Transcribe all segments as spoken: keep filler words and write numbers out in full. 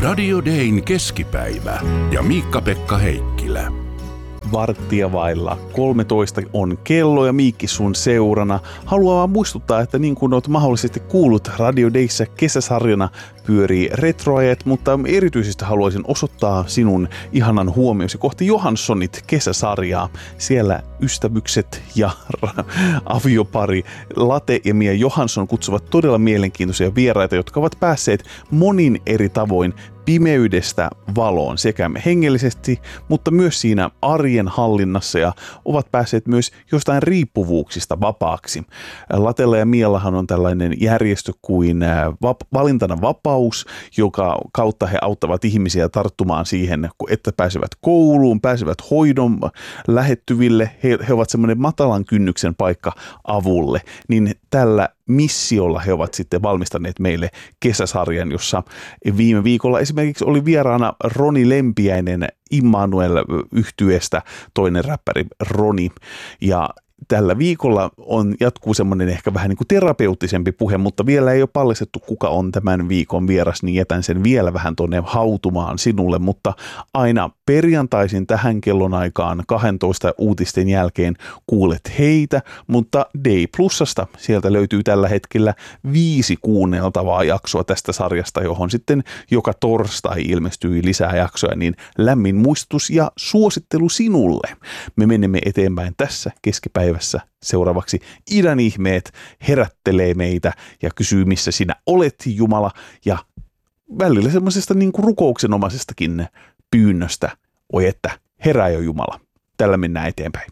Radio Dayn keskipäivä ja Miikka-Pekka Heikkilä. Varttia vailla kolmetoista on kello ja Miikki sun seurana. Haluan vaan muistuttaa, että niin kuin olet mahdollisesti kuullut, Radio Dayssä kesäsarjana pyörii retroajat, mutta erityisesti haluaisin osoittaa sinun ihanan huomiosi kohti Johanssonit kesäsarjaa. Siellä ystävykset ja aviopari Late ja Mia Johansson kutsuvat todella mielenkiintoisia vieraita, jotka ovat päässeet monin eri tavoin pimeydestä valoon sekä hengellisesti, mutta myös siinä arjen hallinnassa ja ovat päässeet myös jostain riippuvuuksista vapaaksi. Latella ja Miallahan on tällainen järjestö kuin Valintana Vapaus, joka kautta he auttavat ihmisiä tarttumaan siihen, että pääsevät kouluun, pääsevät hoidon lähettyville. He, he ovat semmoinen matalan kynnyksen paikka avulle, niin tällä missiolla he ovat sitten valmistaneet meille kesäsarjan, jossa viime viikolla esimerkiksi oli vieraana Roni Lempiäinen Immanuel-yhtyeestä, toinen räppäri Roni, ja tällä viikolla on jatkuu semmoinen ehkä vähän niin kuin terapeuttisempi puhe, mutta vielä ei ole paljastettu, kuka on tämän viikon vieras, niin jätän sen vielä vähän tuonne hautumaan sinulle, mutta aina perjantaisin tähän kellonaikaan kahdentoista uutisten jälkeen kuulet heitä, mutta Day Plusasta sieltä löytyy tällä hetkellä viisi kuunneltavaa jaksoa tästä sarjasta, johon sitten joka torstai ilmestyy lisää jaksoja, niin lämmin muistutus ja suosittelu sinulle. Me menemme eteenpäin tässä keskipäivässä. Seuraavaksi idän ihmeet herättelee meitä ja kysyy, missä sinä olet, Jumala, ja välillä semmoisesta niin kuin rukouksenomaisestakin pyynnöstä, oi että herää jo Jumala. Tällä mennään eteenpäin.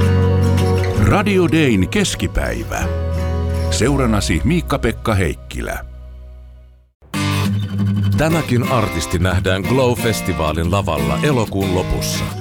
Radio Dayn keskipäivä. Seuranasi Miikka-Pekka Heikkilä. Tämäkin artisti nähdään Glow-festivaalin lavalla elokuun lopussa.